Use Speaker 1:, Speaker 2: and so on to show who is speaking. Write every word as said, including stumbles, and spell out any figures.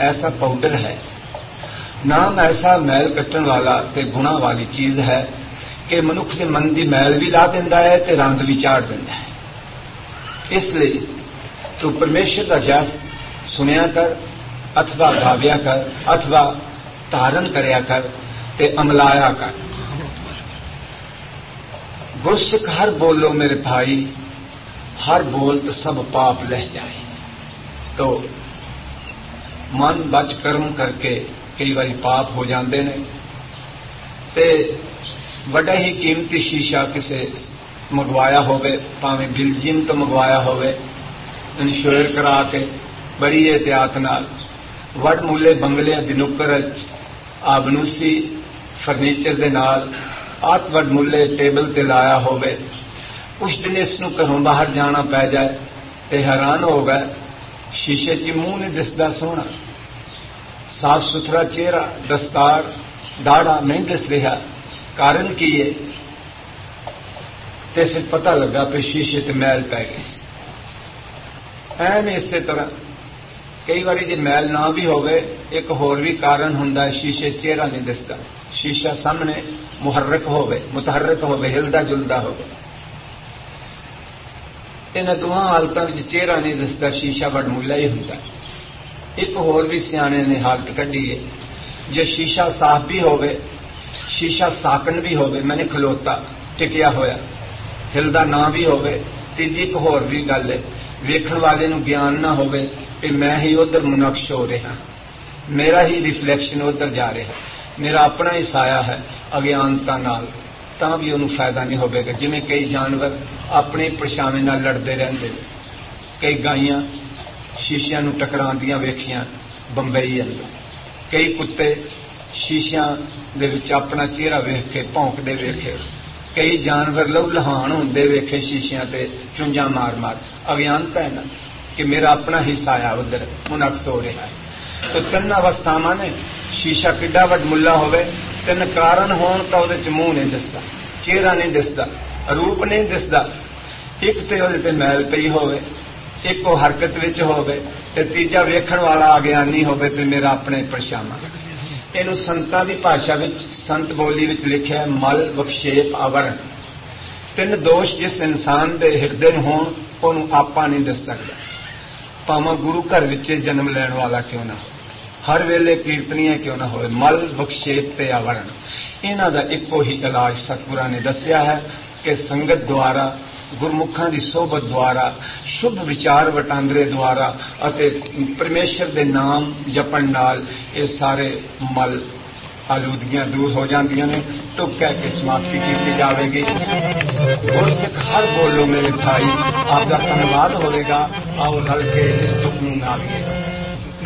Speaker 1: ایسا پاؤڈر ہے، نام ایسا میل کٹن والا تے گناہ والی چیز ہے کہ منکھ کے من کی میل بھی لا دینا ہے تے رنگ بھی چاڑ دینا ہے. اس لیے تو پرمیشر کا جس سنیا کر اتوا گاویا کر اتوا دھارن کریا کر تے عملایا کر. گرسکھ ہر بولو میرے بھائی، ہر بول تو سب پاپ لہ جائے. تو من بچ کرم کر کے کئی باری پاپ ہو جاندے نے. تے بڑا ہی قیمتی شیشہ کسے منگوایا ہوئے، پاویں بلجیم تو منگوایا ہوئے، انشور کرا کے بڑی احتیاط نال وڈ ملے بنگلے دی نکر آبنوسی فرنیچر دے نال آت وڈ ملے ٹیبل تے لایا ہوئے، اس دن اس نو گھروں باہر جانا پی جائے تے حیران ہو گئے شیشے چ منہ نہیں دسدا سونا، صاف ستھرا چہرہ، دستار داڑا نہیں دس رہا. کارن کی ہے؟ تے پھر پتہ لگا پہ شیشے تے میل پی گئی. این اسی طرح کئی باری جی میل نہ بھی ہوئے ایک ہور بھی کارن ہوندا ہے، شیشے چہرہ نہیں دستا. شیشہ سامنے محرک ہوئے متحرک ہوئے ہلدا جلدا ہوئے، انہاں دونوں حالتوں میں چہرہ نہیں دستا، شیشہ بڑ ملا ہی ہوندا. ایک ہور بھی سیانے نے حالت کڈی ہے، جو شیشہ صاف بھی ہوئے شیشہ ساکن بھی ہوئے میں نے کھلوتا ٹکیا ہویا ہلدا نہ بھی ہوئے. تیجی ایک ہور بھی گل ہے، ویکھن والے نو گیان نہ ہوئے کہ میں ہی ادھر منقش ہو رہا، میرا ہی ریفلیکشن ادھر جا رہا، میرا اپنا ہی سایہ ہے اگیانتا نال، تاں بھی انہوں فائدہ نہیں ہوگا. جویں کئی جانور اپنے پرچھاویں نال لڑتے رہتے ہیں، کئی گائیاں شیشیاں نو ٹکراندیاں ویکھیاں بمبئی اندر، کئی کتے شیشیاں دے وچ اپنا چہرہ ویکھ کے پونکدے ویکھے، کئی جانور لہو لہان ہوندے ویکھے شیشیاں تے چنجاں مار مار. اگیانتا ہے نا کہ میرا اپنا ہی سایہ ادھر منعکس ہو رہا ہے. تو تین اوستھاواں نے شیشہ کڈا وڈ ملا ہوئے، تین کارن ہون تو وہ منہ نہیں دستا، چہرہ نہیں دستا، روپ نہیں دستا. ایک تے وہ میل پئی ہوئے، ایک وہ حرکت وچ ہوئے، تے تیجا ویکھن والا اگیانی ہوئے تے میرا اپنے پرچھاواں. یہ سنتاں دی بھاشا وچ سنت بولی وچ لکھیا ہے مل وکشیپ آورن. تین دوش جس انسان دے ہردے ہون انہوں آپا نہیں دس سکتا، پاواں گرو گھر وچ جنم لین والا کیوں نہ ہو، ہر ویلے کیرتنیاں کیوں نہ ہوئے، مل وکشیپ تے آورن. انہاں دا ایکو ہی علاج ستگراں نے دسیا ہے کہ سنگت دوارا گرمکھاں دی صحبت دوارا شبھ وچار وٹاندرے دوارا اتے پرمیشر دے نام جپن نال یہ سارے مل آلودگیاں دور ہو جاندیاں نے. تو کہہ کے سماپتی کی جاوے گی. گرسکھ ہر بولو میرے بھائی، آپ کا دھنواد ہوئے گا. آؤ رل کے اس دکھ نو نہ